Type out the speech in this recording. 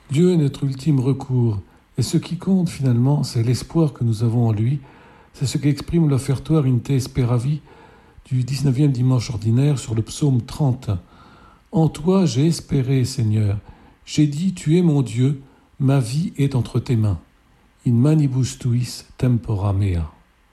Dieu est notre ultime recours, et ce qui compte finalement, c'est l'espoir que nous avons en lui. C'est ce qu'exprime l'offertoire In Te Speravi du 19e dimanche ordinaire sur le psaume 30. En toi j'ai espéré, Seigneur. J'ai dit, tu es mon Dieu, ma vie est entre tes mains. In manibus tuis tempora mea.